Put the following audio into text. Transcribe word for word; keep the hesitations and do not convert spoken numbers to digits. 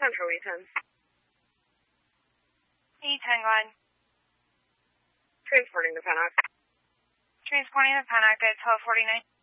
Central, E ten. E ten, go ahead. Transporting to Pennock. Transporting to Pennock at twelve forty-nine.